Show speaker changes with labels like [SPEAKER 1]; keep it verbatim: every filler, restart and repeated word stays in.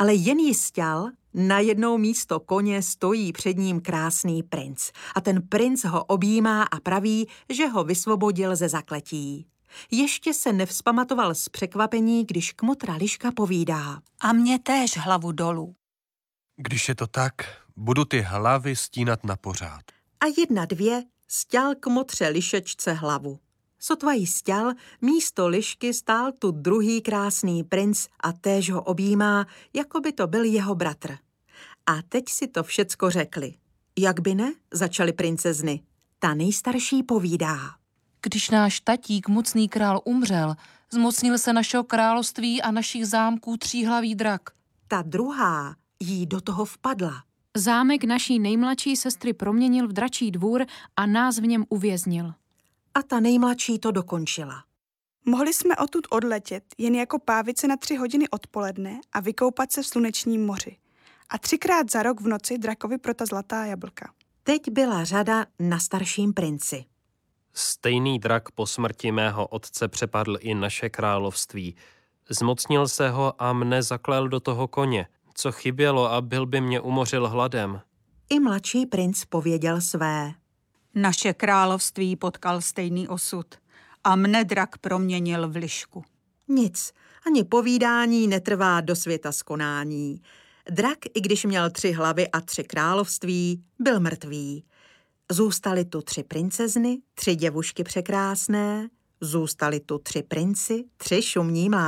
[SPEAKER 1] Ale jen jistěl, najednou místo koně stojí před ním krásný princ. A ten princ ho objímá a praví, že ho vysvobodil ze zakletí. Ještě se nevzpamatoval z překvapení, když kmotra liška povídá.
[SPEAKER 2] A mě též hlavu dolů.
[SPEAKER 3] Když je to tak, budu ty hlavy stínat na pořád.
[SPEAKER 1] A jedna dvě stěl kmotře lišečce hlavu. Sotva jí stěl, místo lišky stál tu druhý krásný princ a též ho objímá, jako by to byl jeho bratr. A teď si to všecko řekli. Jak by ne, začaly princezny. Ta nejstarší povídá.
[SPEAKER 4] Když náš tatík, mocný král, umřel, zmocnil se našeho království a našich zámků tříhlavý drak.
[SPEAKER 1] Ta druhá jí do toho vpadla.
[SPEAKER 5] Zámek naší nejmladší sestry proměnil v dračí dvůr a nás v něm uvěznil.
[SPEAKER 1] A ta nejmladší to dokončila.
[SPEAKER 6] Mohli jsme odtud odletět jen jako pávice na tři hodiny odpoledne a vykoupat se v slunečním moři. A třikrát za rok v noci drakovi pro ta zlatá jablka.
[SPEAKER 1] Teď byla řada na starším princi.
[SPEAKER 7] Stejný drak po smrti mého otce přepadl i naše království. Zmocnil se ho a mne zaklel do toho koně. Co chybělo a byl by mě umořil hladem.
[SPEAKER 1] I mladší princ pověděl své.
[SPEAKER 2] Naše království potkal stejný osud a mne drak proměnil v lišku.
[SPEAKER 1] Nic, ani povídání netrvá do světa skonání. Drak, i když měl tři hlavy a tři království, byl mrtvý. Zůstaly tu tři princezny, tři děvušky překrásné, zůstaly tu tři princi, tři šumní mládí.